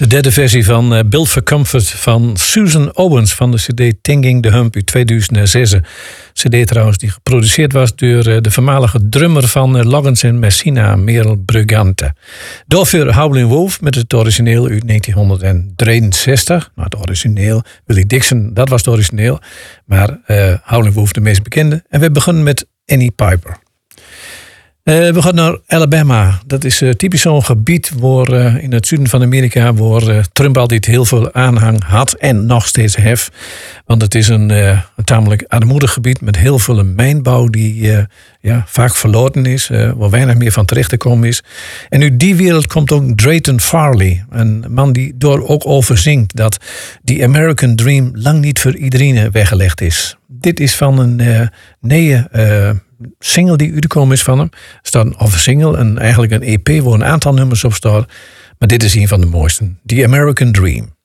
De derde versie van Built for Comfort van Susan Owens van de cd Tinging the Hump uit 2006. Cd trouwens die geproduceerd was door de voormalige drummer van Loggins en Messina, Merel Brugante. Daarvoor Howlin' Wolf met het origineel uit 1963. Nou, het origineel, Willie Dixon, dat was het origineel. Maar Howlin' Wolf de meest bekende. En we beginnen met Annie Piper. We gaan naar Alabama. Dat is typisch zo'n gebied waar in het zuiden van Amerika waar Trump altijd heel veel aanhang had en nog steeds heeft. Want het is een tamelijk armoedig gebied met heel veel mijnbouw die vaak verloren is, waar weinig meer van terecht te komen is. En uit die wereld komt ook Drayton Farley, een man die door ook over zingt dat die American Dream lang niet voor iedereen weggelegd is. Dit is van een single die uitgekomen is van hem. Er staat een single en eigenlijk een EP waar een aantal nummers op staan. Maar dit is een van de mooiste. The American Dream.